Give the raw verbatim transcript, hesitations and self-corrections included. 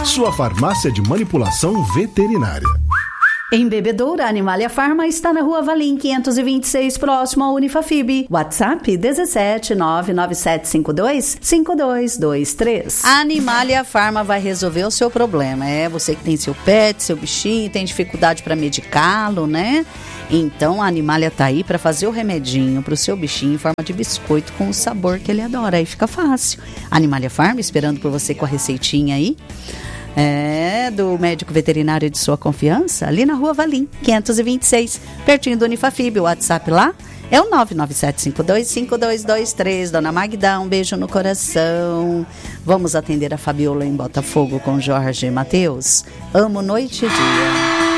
sua farmácia de manipulação veterinária. Em Bebedouro, a Animalia Farma está na Rua Valim quinhentos e vinte e seis, próximo ao Unifafib. WhatsApp dezessete nove nove sete cinco dois cinco dois dois três. A Animalia Farma vai resolver o seu problema. É você que tem seu pet, seu bichinho, tem dificuldade para medicá-lo, né? Então a Animalia tá aí para fazer o remedinho pro seu bichinho em forma de biscoito com o sabor que ele adora. Aí fica fácil. Animalia Farma esperando por você com a receitinha aí. É, do médico veterinário de sua confiança, ali na Rua Valim, quinhentos e vinte e seis, pertinho do Unifafib. O WhatsApp lá é o nove nove sete cinco dois cinco dois dois três. Dona Magda, um beijo no coração. Vamos atender a Fabiola em Botafogo com Jorge e Matheus. Amo noite e dia.